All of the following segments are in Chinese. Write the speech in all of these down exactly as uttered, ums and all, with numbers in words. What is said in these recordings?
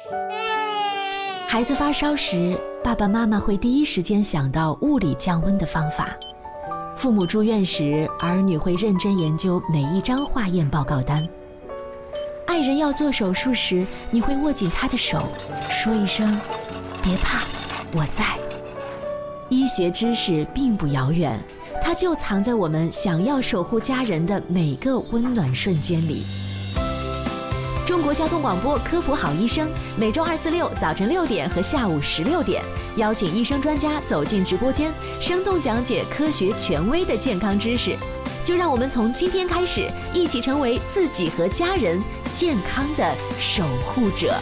孩子发烧时，爸爸妈妈会第一时间想到物理降温的方法；父母住院时，儿女会认真研究每一张化验报告单；爱人要做手术时，你会握紧他的手，说一声“别怕，我在”。医学知识并不遥远，它就藏在我们想要守护家人的每个温暖瞬间里。中国交通广播科普好医生，每周二、四、六早晨六点和下午十六点，邀请医生专家走进直播间，生动讲解科学权威的健康知识。就让我们从今天开始，一起成为自己和家人健康的守护者。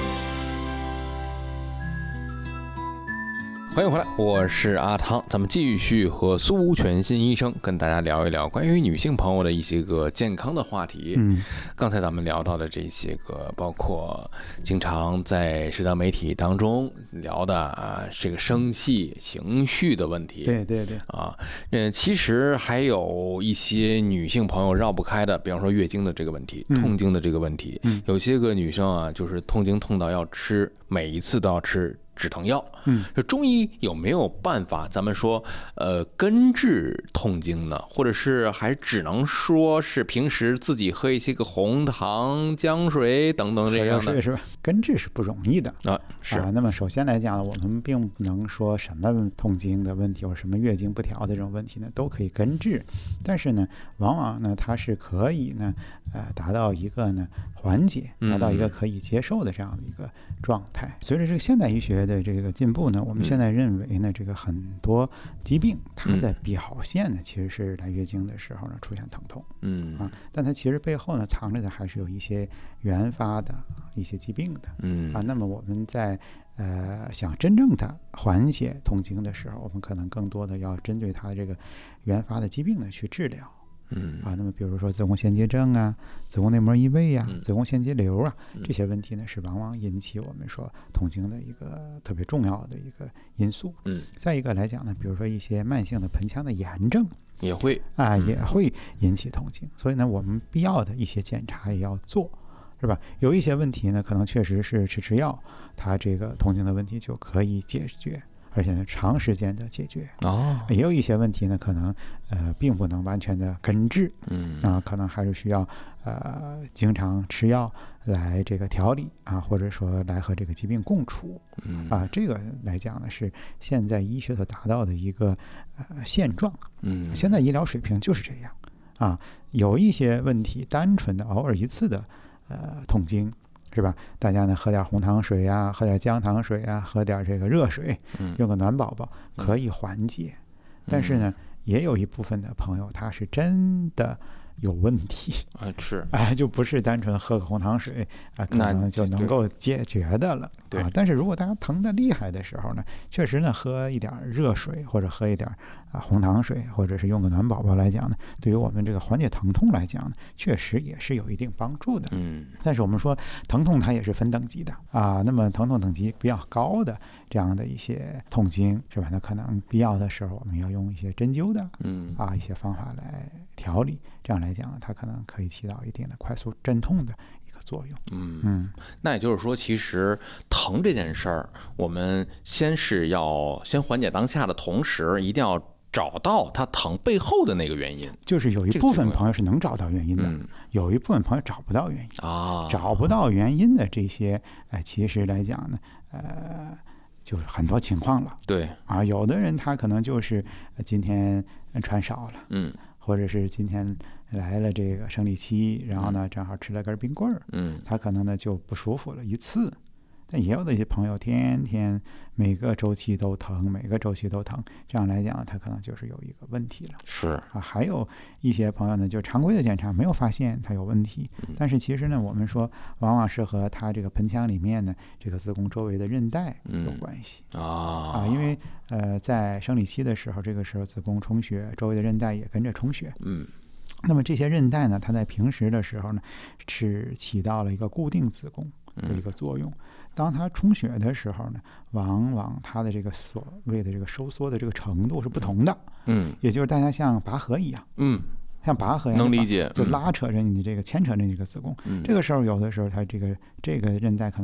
欢迎回来，我是阿汤，咱们继续和苏全新医生跟大家聊一聊关于女性朋友的一些个健康的话题。嗯，刚才咱们聊到的这些个，包括经常在社交媒体当中聊的啊，这个生气、情绪的问题。 对对对， 啊，嗯，其实还有一些女性朋友绕不开的，比方说月经的这个问题、嗯、痛经的这个问题。嗯，有些个女生啊，就是痛经痛到要吃，每一次都要吃止疼药。嗯，就中医有没有办法咱们说呃根治痛经呢？或者是还只能说是平时自己喝一些个红糖姜水等等这样的？ 是吧？根治是不容易的啊，是啊。那么首先来讲，我们并不能说什么痛经的问题或者什么月经不调的这种问题呢都可以根治，但是呢，往往呢它是可以呢呃达到一个呢缓解，达到一个可以接受的这样的一个状态。嗯、随着这个现代医学的这个进步呢，我们现在认为呢，这个很多疾病它的表现呢，其实是来月经的时候呢出现疼痛，嗯啊，但它其实背后呢藏着的还是有一些原发的一些疾病的，嗯啊，那么我们在呃想真正的缓解痛经的时候，我们可能更多的要针对它这个原发的疾病呢去治疗。嗯啊，那么比如说子宫腺结症啊、子宫内膜异位啊、嗯、子宫腺结瘤啊，这些问题呢是往往引起我们说痛经的一个特别重要的一个因素。嗯，再一个来讲呢，比如说一些慢性的盆腔的炎症也会啊、嗯、也会引起痛经，所以呢，我们必要的一些检查也要做，是吧？有一些问题呢，可能确实是吃吃药，它这个痛经的问题就可以解决。而且呢，长时间的解决哦，也有一些问题呢，可能呃并不能完全的根治，嗯啊，可能还是需要呃经常吃药来这个调理啊，或者说来和这个疾病共处，嗯啊，这个来讲呢是现在医学所达到的一个呃现状，嗯，现在医疗水平就是这样啊，有一些问题单纯的偶尔一次的呃痛经。是吧？大家呢喝点红糖水啊，喝点姜糖水啊，喝点这个热水，用个暖宝宝可以缓解。嗯、但是呢，也有一部分的朋友他是真的有问题啊，是哎，就不是单纯喝个红糖水啊，可能就能够解决的了。对啊，但是如果大家疼得厉害的时候呢，确实呢，喝一点热水或者喝一点啊红糖水，或者是用个暖宝宝来讲呢，对于我们这个缓解疼痛来讲呢，确实也是有一定帮助的。嗯，但是我们说疼痛它也是分等级的啊，那么疼痛等级比较高的这样的一些痛经是吧？那可能必要的时候我们要用一些针灸的，嗯啊一些方法来调理，这样来讲呢，它可能可以起到一定的快速镇痛的一个作用。 嗯嗯，那也就是说，其实疼这件事儿，我们先是要先缓解当下的同时，一定要找到它疼背后的那个原因。 就是有一部分朋友是能找到原因的，嗯、有一部分朋友找不到原因啊，找不到原因的这些，呃，其实来讲呢，呃。就是很多情况了， 对啊，有的人他可能就是今天穿少了，嗯，或者是今天来了这个生理期，然后呢正好吃了根冰棍儿，嗯，他可能呢就不舒服了一次。但也有的一些朋友天天每个周期都疼，每个周期都疼，这样来讲他可能就是有一个问题了。 是啊，还有一些朋友呢，就常规的检查没有发现他有问题，嗯、但是其实呢，我们说往往是和他这个盆腔里面呢这个子宫周围的韧带有关系、嗯、啊啊，因为呃在生理期的时候，这个时候子宫充血，周围的韧带也跟着充血，嗯。那么这些韧带呢，它在平时的时候呢，是起到了一个固定子宫的一个作用。当它充血的时候呢，往往它的这个所谓的这个收缩的这个程度是不同的。嗯，也就是大家像拔河一样，嗯，像拔河一样， 能理解， 就拉扯着你这个牵扯着你这个子宫。嗯，这个时候有的时候它这个这个韧带可能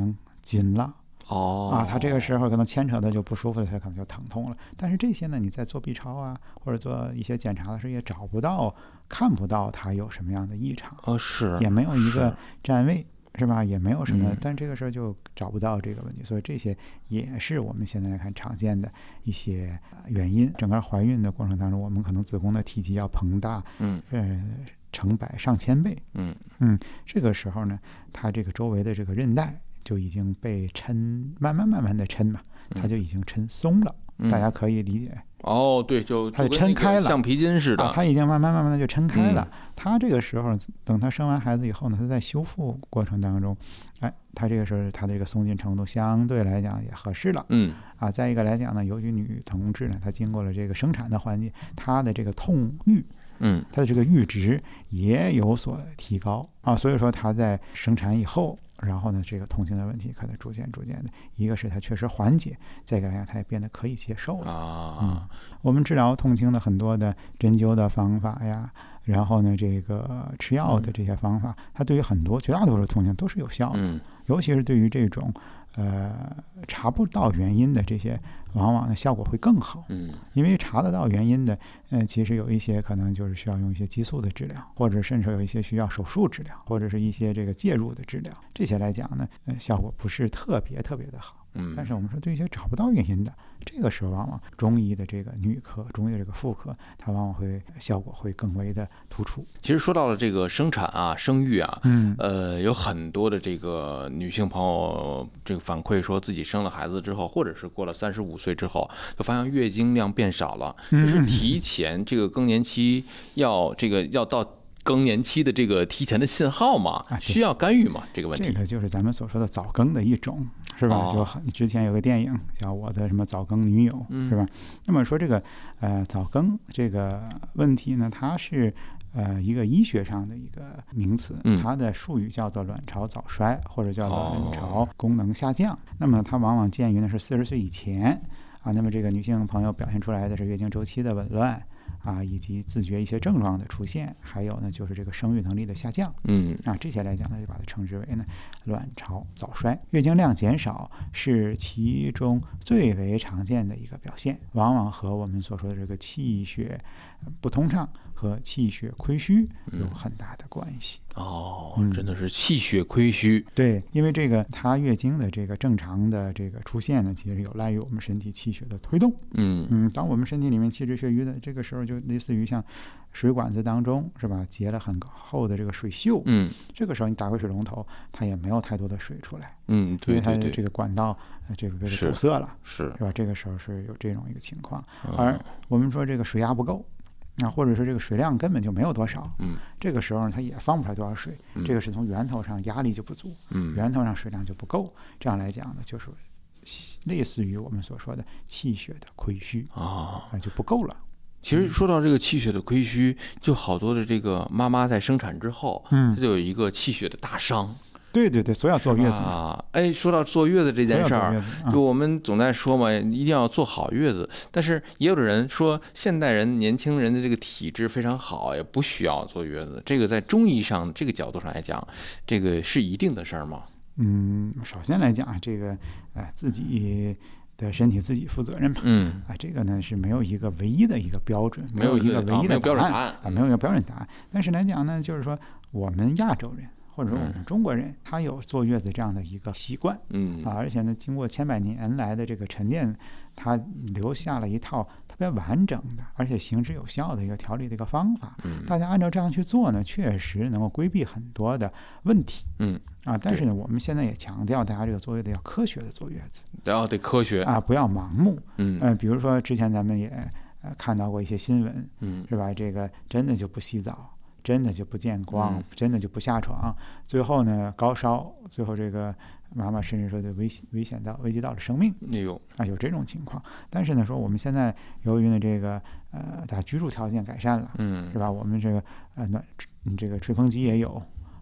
紧了。 哦啊，他这个时候可能牵扯的就不舒服了，他可能就疼痛了。但是这些呢，你在做 B 超啊，或者做一些检查的时候也找不到、看不到他有什么样的异常， 哦是， 也没有一个占位，是吧？也没有什么， 嗯、 但这个时候就找不到这个问题，所以这些也是我们现在来看常见的一些原因。整个怀孕的过程当中，我们可能子宫的体积要膨大， 嗯， 呃，成百上千倍， 嗯嗯，这个时候呢，它这个周围的这个韧带就已经被抻，慢慢慢慢的抻嘛，它就已经抻松了。 嗯、大家可以理解。 哦，对，就它就抻开了， 像皮筋似的。 啊，它已经慢慢慢慢的就抻开了。 嗯、 它这个时候，等它生完孩子以后呢，它在修复过程当中，哎，它这个时候它的这个松紧程度相对来讲也合适了。 嗯。 啊，再一个来讲呢，由于女同志呢，她经过了这个生产的环节，她的这个痛欲。 嗯， 它的这个阈值也有所提高啊，所以说它在生产以后，然后呢，这个痛经的问题可能逐渐逐渐的，一个是它确实缓解，再一个来讲它也变得可以接受了啊。 嗯，我们治疗痛经的很多的针灸的方法呀，然后呢，这个吃药的这些方法，嗯、它对于很多绝大多数痛经都是有效的， 嗯、 尤其是对于这种呃查不到原因的这些，往往的效果会更好。 嗯， 因为查得到原因的，呃，其实有一些可能就是需要用一些激素的治疗，或者甚至有一些需要手术治疗，或者是一些这个介入的治疗。这些来讲呢，呃，效果不是特别特别的好。 嗯， 但是我们说对一些找不到原因的，这个时候往往中医的这个女科、中医的这个妇科，它往往会效果会更为的突出。 其实说到了这个生产啊、生育啊， 嗯， 呃，有很多的这个女性朋友这个反馈说自己生了孩子之后，或者是过了三十五岁之后，就发现月经量变少了，这是提前这个更年期要这个要到更年期的这个提前的信号吗？需要干预吗？这个问题， 这个就是咱们所说的早更的一种，是吧？ 哦、 就之前有个电影叫《我的什么早更女友》， 嗯、 是吧？那么说这个呃早更这个问题呢，它是呃一个医学上的一个名词， 嗯、 它的术语叫做卵巢早衰，或者叫卵巢功能下降。哦、那么它往往见于呢是四十岁以前啊。那么这个女性朋友表现出来的是月经周期的紊乱。啊，以及自觉一些症状的出现，还有呢就是这个生育能力的下降， 嗯， 啊，这些来讲呢，就把它称之为呢卵巢早衰。月经量减少是其中最为常见的一个表现，往往和我们所说的这个气血不通畅和气血亏虚有很大的关系。 哦，真的是气血亏虚。 嗯、对，因为这个它月经的这个正常的这个出现呢，其实有赖于我们身体气血的推动。 嗯嗯，当我们身体里面气滞血瘀的这个时候，就类似于像水管子当中是吧，结了很厚的这个水锈。 嗯， 这个时候你打开水龙头，它也没有太多的水出来。 嗯，对对对， 因为它的这个管道呃这个被堵塞了， 是是吧？这个时候是有这种一个情况。而我们说这个水压不够。啊，或者说这个水量根本就没有多少， 嗯， 这个时候它也放不出来多少水， 嗯、 这个是从源头上压力就不足， 嗯， 源头上水量就不够，这样来讲呢，就是类似于我们所说的气血的亏虚啊， 就不够了。 其实说到这个气血的亏虚，就好多的这个妈妈在生产之后， 嗯， 就有一个气血的大伤。 对对对，所以要坐月子啊！哎，说到坐月子这件事儿， 啊、 就我们总在说嘛，一定要做好月子。但是也有的人说，现代人、年轻人的这个体质非常好，也不需要坐月子。这个在中医上这个角度上来讲，这个是一定的事儿吗？ 嗯，首先来讲，这个哎自己的身体自己负责任嘛。 嗯啊，这个呢是没有一个唯一的一个标准， 没有一个唯一的标准答案啊，没有一个标准答案。但是来讲呢，就是说我们亚洲人。或者说我们中国人，嗯、他有坐月子这样的一个习惯， 嗯啊，而且呢，经过千百年来的这个沉淀，它留下了一套特别完整的，而且行之有效的一个调理的一个方法。 嗯， 大家按照这样去做呢，确实能够规避很多的问题。 嗯， 啊，但是呢，我们现在也强调大家这个坐月子要科学的坐月子， 然后得科学啊，不要盲目。 嗯， 呃，比如说之前咱们也呃看到过一些新闻， 嗯， 是吧？这个真的就不洗澡。真的就不见光， 嗯、 真的就不下床，最后呢高烧，最后这个妈妈甚至说的危危险到危及到了生命。 哎呦啊，有这种情况。但是呢，说我们现在由于呢这个呃，大家居住条件改善了， 嗯， 是吧？我们这个呃暖，这个吹风机也有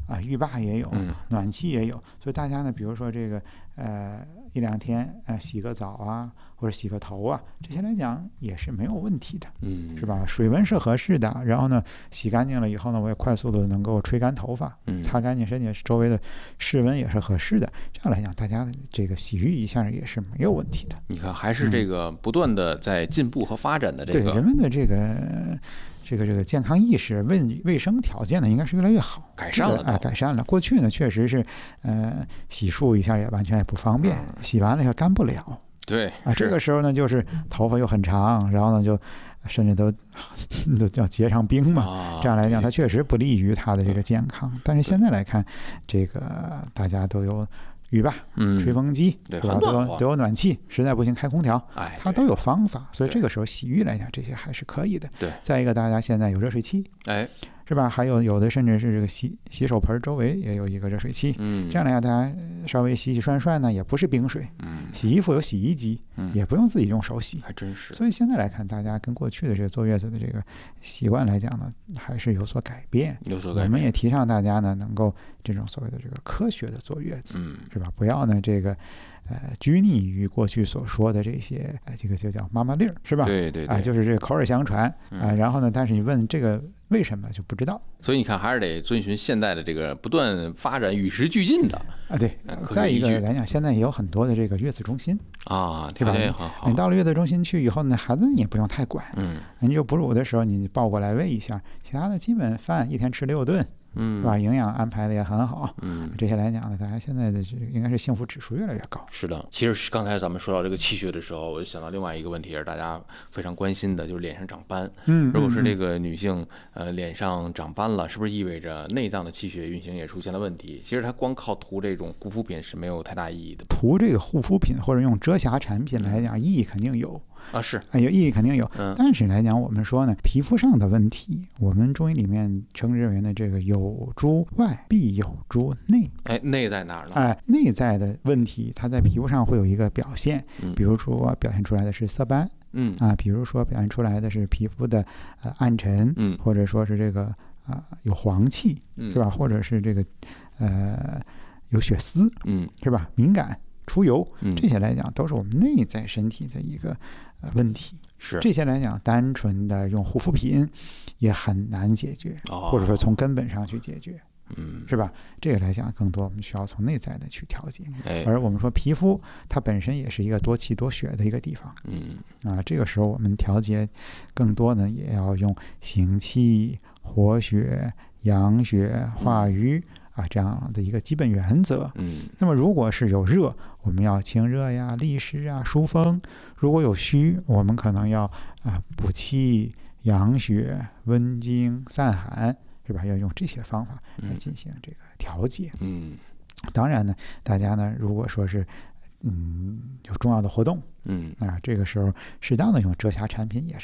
啊，浴霸也有， 嗯暖气也有，所以大家呢，比如说这个呃一两天呃洗个澡啊，或者洗个头啊，这些来讲也是没有问题的， 嗯， 是吧？水温是合适的，然后呢洗干净了以后呢，我也快速的能够吹干头发， 嗯擦干净身体周围的室温也是合适的，这样来讲，大家这个洗浴一下也是没有问题的。 你看还是这个不断的在进步和发展的这对个人们的这个这个这个健康意识、卫卫生条件呢，应该是越来越好， 改善了这个哎，改善了。过去呢，确实是呃洗漱一下也完全也不方便，洗完了也干不了对啊。这个时候呢，就是头发又很长，然后呢就甚至都都叫结上冰嘛。 啊这样来讲， 对它确实不利于他的这个健康。但是现在来看，这个大家都有浴霸、 嗯吹风机， 对吧？ 很暖和都有都有暖气，实在不行开空调。 哎，对它都有方法，所以对这个时候洗浴来讲，这些还是可以的。 对再一个，大家现在有热水器， 哎， 是吧？还有有的甚至是这个洗洗手盆周围也有一个热水器， 嗯， 这样来讲，大家稍微洗洗涮涮呢，也不是冰水。 嗯， 洗衣服有洗衣机， 嗯也不用自己用手洗。 还真是， 所以现在来看，大家跟过去的这个坐月子的这个习惯来讲呢，还是有所改变。 有所改变， 我们也提倡大家呢，能够这种所谓的这个科学的坐月子， 嗯， 是吧？不要呢这个呃拘泥于过去所说的这些，呃，这个就叫妈妈令儿，是吧？啊， 对对对， 就是这个口耳相传啊。 嗯然后呢，但是你问这个为什么就不知道所以你看还是得遵循现在的这个不断发展、与时俱进的啊。对嗯，科学再一依据个来讲，现在也有很多的这个月子中心， 啊， 对吧条件也很好你，到了月子中心去以后呢，孩子你也不用太管， 嗯你就哺乳的时候你抱过来喂一下，其他的基本饭一天吃六顿， 嗯， 是吧？营养安排的也很好。 嗯， 这些来讲呢，大家现在的这个应该是幸福指数越来越高。 是的，其实是刚才咱们说到这个气血的时候，我就想到另外一个问题，也是大家非常关心的，就是脸上长斑。 嗯， 如果是这个个女性，呃，脸上长斑了，是不是意味着内脏的气血运行也出现了问题？其实它光靠涂这种护肤品是没有太大意义的涂这个护肤品或者用遮瑕产品来讲，意义肯定有。 啊。是， 啊，有意义肯定有， 嗯但是来讲，我们说呢，皮肤上的问题，我们中医里面称之为呢，这个有诸外，必有诸内。 哎，内在哪儿呢？ 哎，内在的问题，它在皮肤上会有一个表现， 嗯比如说表现出来的是色斑嗯啊，比如说表现出来的是皮肤的呃暗沉， 嗯或者说是这个啊、有黄气， 嗯， 是吧？或者是这个呃有血丝， 嗯是吧？敏感、出油， 嗯， 这些来讲都是我们内在身体的一个呃问题。 是， 这些来讲，单纯的用护肤品也很难解决， 哦或者说从根本上去解决， 嗯， 是吧？这个来讲，更多我们需要从内在的去调节。 哎， 而我们说皮肤，它本身也是一个多气多血的一个地方嗯啊。这个时候我们调节，更多呢也要用行气、活血、养血、化瘀啊这样的一个基本原则。 嗯那么如果是有热，我们要清热呀、利湿啊、疏风；如果有虚，我们可能要啊补气、养血、温经、散寒，是吧？要用这些方法来进行这个调节。 嗯当然呢，大家呢如果说是嗯有重要的活动嗯。 啊，这个时候适当的用遮瑕产品也是